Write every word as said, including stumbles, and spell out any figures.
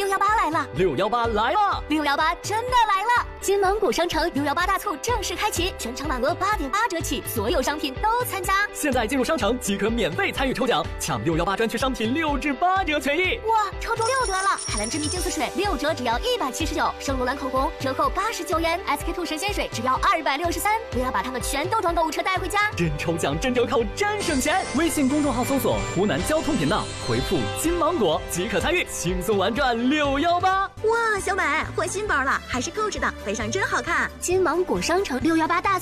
六幺八来了， 六幺八来了， 六幺八真的来了！金芒果商城六幺八大促正式开启，全场满额八点八折起，所有商品都参加。 现在进入商城即可免费参与抽奖，抢六幺八专区商品六至八折权益。 哇，抽中六折了！海蓝之谜净丝水六折只要一百七十九，圣罗兰口红折扣八十九元 ，S K two 神仙水只要二百六十三。不要把它们全都装购物车带回家， 真抽奖真折扣真省钱！微信公众号搜索湖南交通频道，回复金芒果即可参与，轻松玩转六幺八。 哇，小美换新包了，还是购置的，背上真好看。金芒果商城六幺八大